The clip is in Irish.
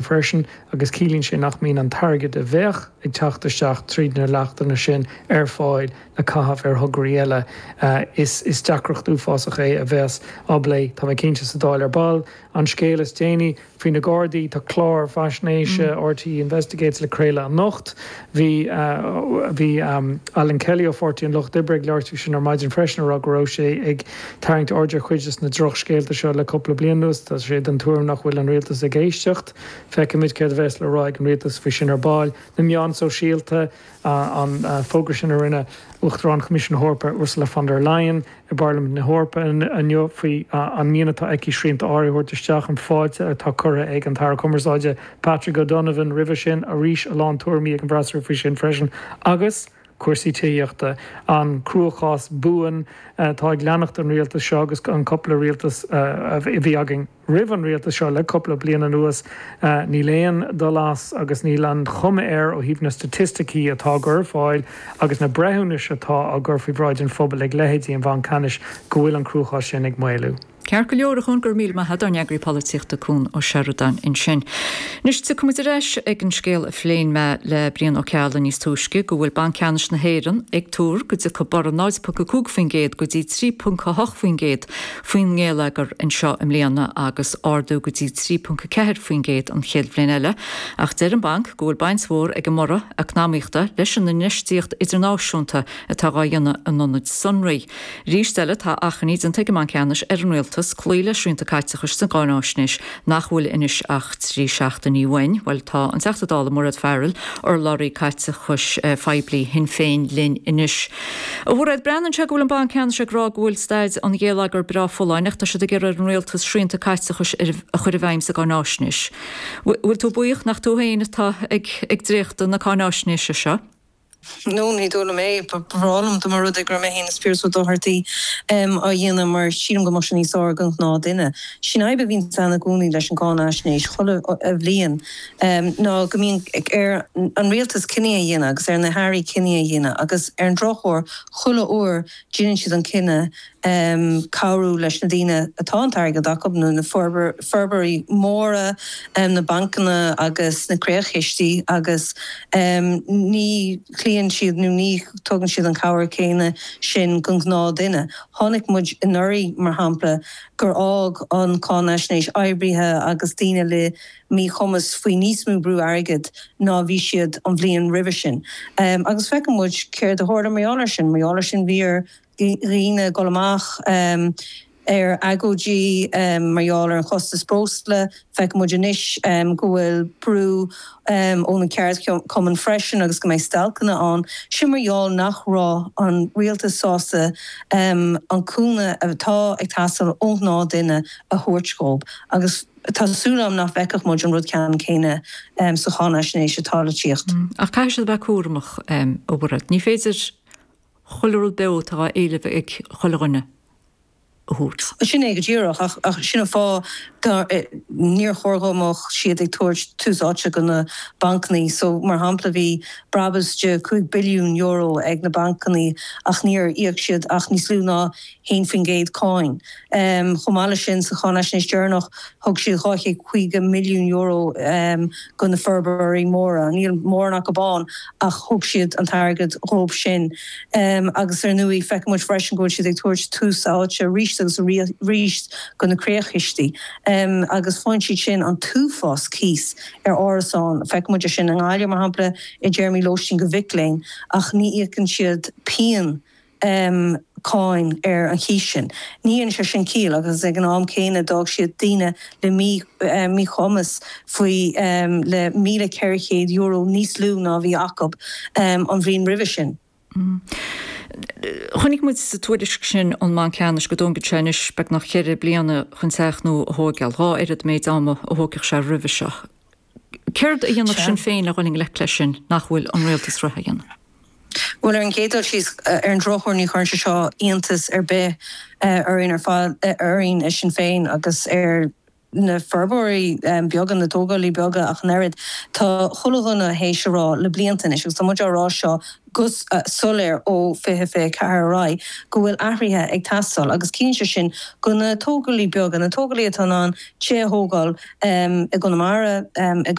freisin agus cílín sé nach mín an target a bheith ag teachtasteach trídna leachtainna sin ar fáil na caithah ar thugraí eile is deacracht úfásach é a bheits ablé tá mé cinnte sa dáil ar ball an scéal is déine fao na Gardaí tá chlár fashinéise RT Investigates le créile an nocht hí Alan Kelly ó fortí an Loch Dibreg leirtú sin ar maidin freisin a goró sé ag taingt order chuidir na droch scéalta seo le coppla blianús tá sé den túm nach bhfuil an rialtas a géistecht feice mid céir bheits le ráig an rialtas fi sin ar báil na meán so síalta an fógur sin ar rinne Uachtarán Commission Horpa Ursula von der Leyen i Parliament na Horpa an faoi an míanatá aici sríanta áirhuirteteach an fáilte tá cura ag an tar cumarsáide Patrick O'Donovan rih sin a ríis a lán tuairmí ag an brasar fao sin freisin agus cuasaí tíochta an cruachás buan tá ag leannacht an rialtas seo agus an coppla rialtas bhí agin rih an rialtas seo le coppla bliana nuas ní léon do las agus ní an chumme air ó híomh na statisticí atá gur fáil agus na breithúnis atá a gur faoi bráid an fphobal ag lehéidí an bhain canis go bhfuil an cruachás sin ag mailú. Cear go leor chun gur míl had an neagraí políochta cún ó Sheridan in sin. Nus sa cumidiréis ag an scéal a phléin me le Brian ó Cealan níos túisce go bhfuil ban ceannis na héireann ag túr go go bar an 9.2 faoingéad go dtí 3.8 faoingéad faoin ngéalagar in seo im léana agus ardú go dtí 3.4 faoingéad an chéad bhléin eile ach deir an bank go bhfuil baint mhór ag an mora a cnáíochta leis an na neistíocht idirnáisiúnta atá ghaanna an nonid sunraí. Rístelle tá achaníd an teige man ceannis ar an réaltas clúile srínta caiitechas san gánáisnis nach bhfuil inis 8-3-7 níhain, bhfuil tá an 7 mórad fearil ar láirí caiitechas feibli hin féin linn inis. A bhfuil breann se bhfuil an ban ceanna se grá bhfuil staid an ggéalagar bra fóláineach tá se gur an réaltas srínta caiitechas a chur bhaim sa gánáisnis. Bhfuil tú buíoch nach tú héine tá ag dréachta na gánáisnis seo? No, ní dóla mé brálam do mar rud gur mé héna spírs dohartaí a dhéana mar síram go mar ní ságan ná duine. Sin aibe vín sanna gúnaí leis an gánáisnéis chola a bhblion. Ná go mín ar an rialtas cinine a dhéana agus ar na hairí cinine a dhéana agus ar an drochóir chola uair díanann siad an cinine cabhrú leis na daoine atá an targad acabnú na forbarí móra na bancanna agus na créachistí agus ní clíonn siad nó ní tugann siad an cabhar céine sin go gná duine. Tháinig muid in uirí mar hampla gur ág an cánaisnéis oibrithe agus daoine le mí chumas faoi níos mú brú airgid ná bhí siad an bhliaon ribh sin. Agus feicim muid céir de thuirda méálar sin bhíar riine golamach ar agódí marall ar an chostas bróstle feic muidinis go bhfuil brú ó na ceart cuman freisin agus go méid stalcanna an sin marall nach rá an rialtas sásta an cúna atá ag tasal ó ná duine a thuirtscóp agus Tásúlam nach bheicach muid an rud cean céine sa chánaisnéis atála tíocht. Ach caiisiad bheith cuaramach óbrad. Ní féidir cholarú be tá éileh ag cholarine hút. Sin é go ddíireach ach sinna fá níor chorgamach siad ag tuairt túsáte go na bancaní, so mar hampla bhí brabas de €2 billiún ag na bancaní ach níor íoc siad ach níos lú ná 1 cáin. Chomáile sin sa chánaisnéis dearnach thug siad cháiche €2 milliún go na forbarí móra, níl mórnach go bán ach thug siad an targad róp sin. Agus ar nuí feic muid freisin go siad ag tuairt túsáte ríist agus ríist go na créachistí. Agus fáin siad sin an túfás cís ar árasán feic muidir sin an gáile mar hampla i Jeremy Loistin go bhicléin ach ní íocann siad pean cáin ar an chisin. Níon se sin cíal agus ag an am céine dag siad daoine le mí chumas faoi le €1,400 níos lú ná bhí acab an bhríon ribh sin. Chnig moet sa tuaidir sin an man ceannis go dún goténis be nach chéir blianana chun teachnú a thógeal rá ar méid ama a thógah se ribh seach. Céird a dhéanamh sin féin a bhfuil le sin nach bhfuil an réaltas rathagan. Well ar an céadal síos ar an drochóir ní chuirse seo íontas ar be arín ar fáil arín is sin féin agus ar na February beaggan na tógáilí beaga ach nerid tá chulaganna hééis rá le bliantain is tá muid rá seo gus soléir ó fé carrá go bhfuil ahrithe ag tastal agus cínse sin go na tógáilí beaga na tógáilí atá an téthógáil i go na mara